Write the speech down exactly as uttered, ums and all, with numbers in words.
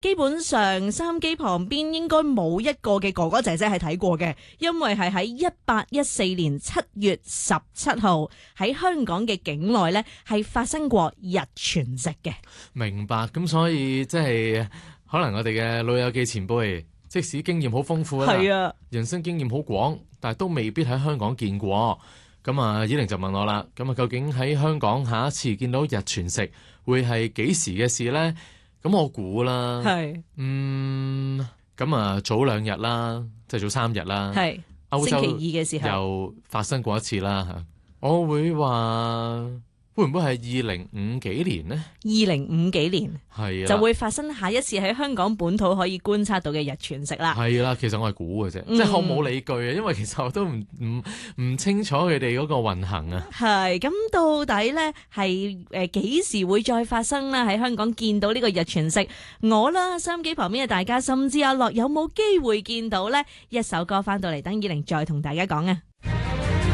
基本上收音機旁邊應該冇一個嘅哥哥姐姐係睇過嘅，因為係喺一八一四年七月十七號喺香港嘅境內呢係發生過日全食嘅。 明白，咁所以即係可能我哋嘅老友記前輩，即使經驗好豐富啦， 係啊， 人生經驗好廣，但係都未必喺香港見過。咁啊，依玲就問我啦，咁啊究竟喺香港下一次見到日全食會係幾時嘅事呢？咁我估啦， 係， 嗯，咁啊早兩日啦，即係早三日啦， 係歐洲星期二嘅時候又發生過一次啦嚇。我會話會唔會係二零五幾年呢？ 二零五幾年係啊， 就會發生下一次喺香港本土可以觀察到嘅日全食啦。 係啦，其實我係估嘅啫， 嗯即係我冇理據啊，因為其實我都唔唔唔清楚佢哋嗰個運行啊。 係咁，到底呢係誒幾時會再發生啦？喺香港見到呢個日全食，我啦收音機旁邊嘅大家，甚至阿樂有冇機會見到呢？一首歌翻到嚟，等以玲再同大家講啊！